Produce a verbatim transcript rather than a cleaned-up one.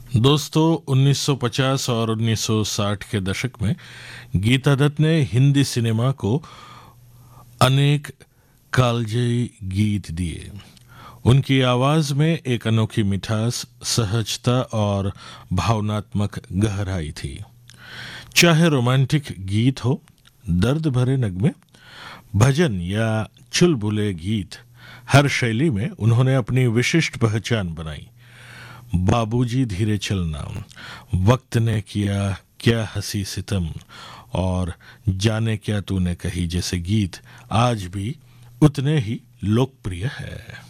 दोस्तों, उन्नीस सौ पचास और उन्नीस सौ साठ के दशक में गीता दत्त ने हिंदी सिनेमा को अनेक कालजयी गीत दिए। उनकी आवाज में एक अनोखी मिठास, सहजता और भावनात्मक गहराई थी। चाहे रोमांटिक गीत हो, दर्द भरे नगमे, भजन या चुलबुले गीत, हर शैली में उन्होंने अपनी विशिष्ट पहचान बनाई। बाबूजी धीरे चलना, वक्त ने किया क्या हंसी सितम और जाने क्या तूने कही जैसे गीत आज भी उतने ही लोकप्रिय है।